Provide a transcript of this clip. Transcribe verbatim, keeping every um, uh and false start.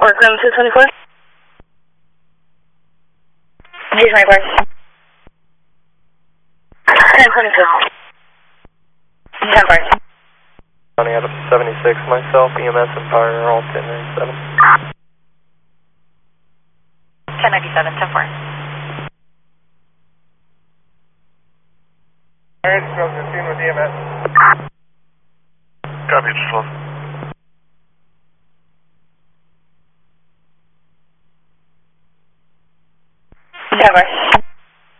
Workroom two twenty-four. G twenty-four. ten twenty-two. ten four. County out of seventy-six, myself, E M S and fire, all ten ninety-seven. ten ninety-seven, ten four. Alright, so fifteen with E M S. Copy, just one.